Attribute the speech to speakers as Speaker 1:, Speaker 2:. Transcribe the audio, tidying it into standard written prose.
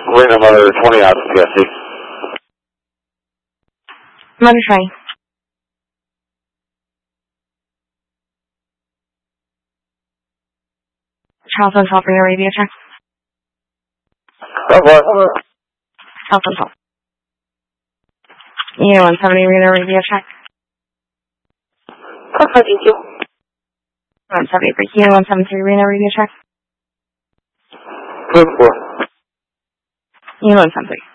Speaker 1: Reno Mother 20 out of PSC.
Speaker 2: Mother 20. Charles on 12, Reno radio check.
Speaker 1: Oh boy.
Speaker 2: Charles on 12. Unit 170, Reno radio check.
Speaker 3: Alpha, thank you.
Speaker 2: 173, Unit 173, Reno radio check.
Speaker 1: 4.
Speaker 2: Unit 173.